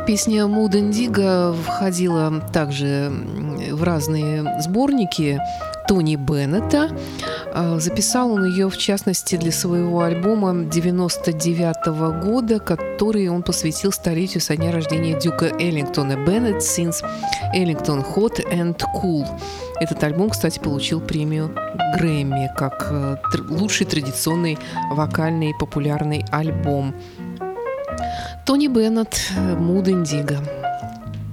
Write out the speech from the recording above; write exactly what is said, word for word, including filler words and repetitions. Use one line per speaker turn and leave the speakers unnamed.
Песня Mood Indigo входила также в разные сборники Тони Беннета. Записал он ее, в частности, для своего альбома девяносто девятого года, который он посвятил столетию со дня рождения Дюка Эллингтона. Bennett Sings Ellington Hot and Cool. Этот альбом, кстати, получил премию Грэмми как лучший традиционный вокальный популярный альбом. Тони Беннет, Mood Indigo.